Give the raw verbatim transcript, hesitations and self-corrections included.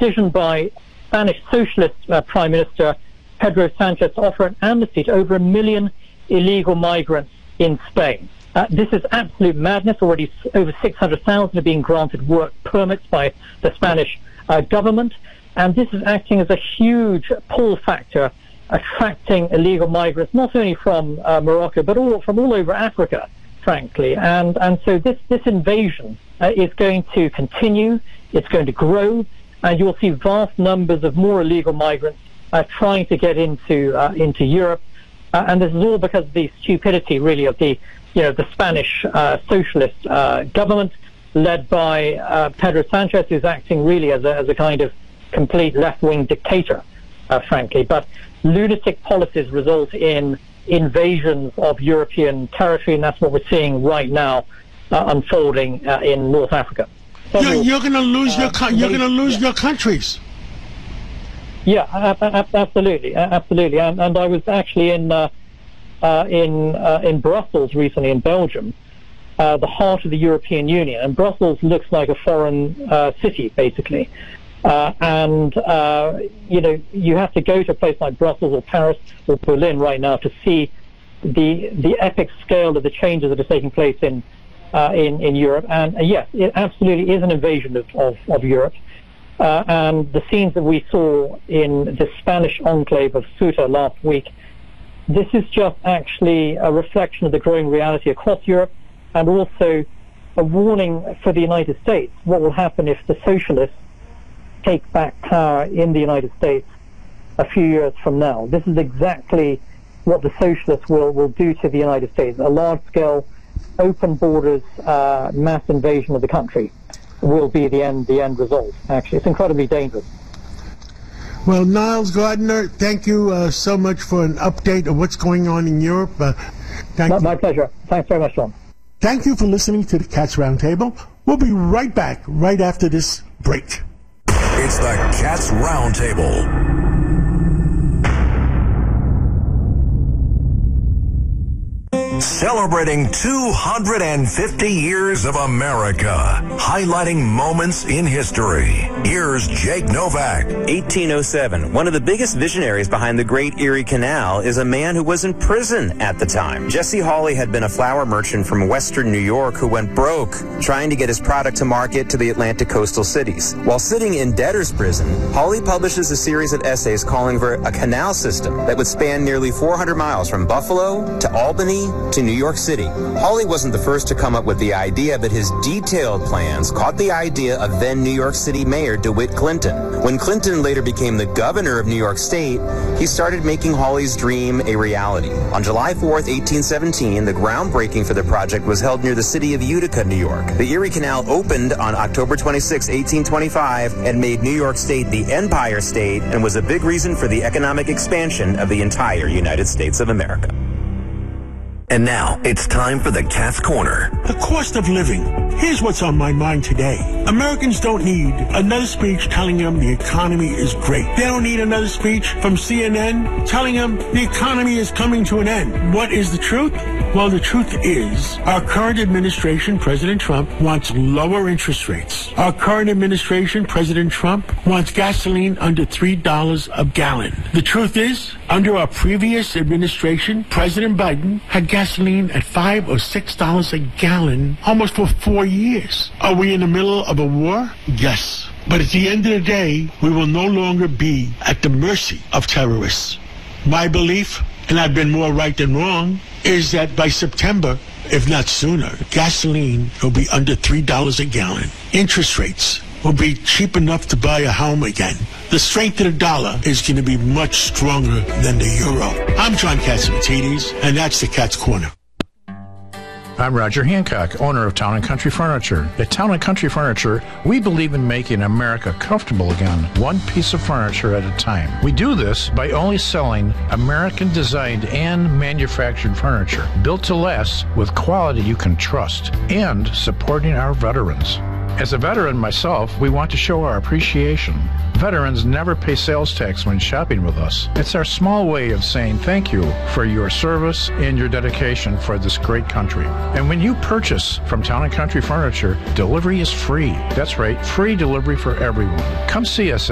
decision by Spanish socialist uh, Prime Minister Pedro Sanchez to offer an amnesty to over a million illegal migrants in Spain. Uh, this is absolute madness. Already over six hundred thousand are being granted work permits by the Spanish uh, government. And this is acting as a huge pull factor, attracting illegal migrants, not only from uh, Morocco, but all from all over Africa, frankly. And, and so this, this invasion uh, is going to continue. It's going to grow. And you'll see vast numbers of more illegal migrants uh, trying to get into uh, into Europe. Uh, and this is all because of the stupidity, really, of the you know the Spanish uh, socialist uh, government led by uh, Pedro Sanchez, who's acting really as a, as a kind of complete left-wing dictator, uh, frankly. But lunatic policies result in invasions of European territory, and that's what we're seeing right now uh, unfolding uh, in North Africa. You're, you're going to lose uh, your you're going to lose yeah. your countries. Yeah, absolutely, absolutely. And, and I was actually in uh, uh, in uh, in Brussels recently, in Belgium, uh, the heart of the European Union. And Brussels looks like a foreign uh, city, basically. Uh, and uh, you know, you have to go to a place like Brussels or Paris or Berlin right now to see the the epic scale of the changes that are taking place in uh, in in Europe. And uh, yes, it absolutely is an invasion of of, of Europe. Uh, and the scenes that we saw in the Spanish enclave of Ceuta last week, this is just actually a reflection of the growing reality across Europe, and also a warning for the United States. What will happen if the socialists take back power in the United States a few years from now? This is exactly what the socialists will, will do to the United States. A large-scale, open borders, uh, mass invasion of the country will be the end the end result. Actually, it's incredibly dangerous. Well, Niles Gardiner, thank you uh, so much for an update of what's going on in Europe. Uh, thank my, you. my pleasure. Thanks very much, John. Thank you for listening to the Cats Roundtable. We'll be right back right after this break. It's the Cats Roundtable. Celebrating two hundred fifty years of America, highlighting moments in history. Here's Jake Novak. eighteen oh seven. One of the biggest visionaries behind the Great Erie Canal is a man who was in prison at the time. Jesse Hawley had been a flour merchant from western New York who went broke trying to get his product to market to the Atlantic coastal cities. While sitting in debtor's prison, Hawley publishes a series of essays calling for a canal system that would span nearly four hundred miles from Buffalo to Albany to New York City. Hawley wasn't the first to come up with the idea, but his detailed plans caught the idea of then New York City Mayor DeWitt Clinton. When Clinton later became the governor of New York State, he started making Hawley's dream a reality. On July fourth, eighteen seventeen, the groundbreaking for the project was held near the city of Utica, New York. The Erie Canal opened on October twenty-sixth, eighteen twenty-five, and made New York State the Empire State, and was a big reason for the economic expansion of the entire United States of America. And now, it's time for the Cat's Corner. The cost of living. Here's what's on my mind today. Americans don't need another speech telling them the economy is great. They don't need another speech from C N N telling them the economy is coming to an end. What is the truth? Well, the truth is our current administration, President Trump, wants lower interest rates. Our current administration, President Trump, wants gasoline under three dollars a gallon. The truth is, under our previous administration, President Biden had gasoline at five or six dollars a gallon almost for four years. Are we in the middle of a war? Yes. But at the end of the day, we will no longer be at the mercy of terrorists. My belief, and I've been more right than wrong, is that by September, if not sooner, gasoline will be under three dollars a gallon. Interest rates will be cheap enough to buy a home again. The strength of the dollar is going to be much stronger than the euro. I'm John Catsimatidis, and that's the Cat's Corner. I'm Roger Hancock, owner of Town and Country Furniture. At Town and Country Furniture, we believe in making America comfortable again, one piece of furniture at a time. We do this by only selling American-designed and manufactured furniture, built to last with quality you can trust, and supporting our veterans. As a veteran myself, we want to show our appreciation. Veterans never pay sales tax when shopping with us. It's our small way of saying thank you for your service and your dedication for this great country. And when you purchase from Town and Country Furniture, delivery is free. That's right, free delivery for everyone. Come see us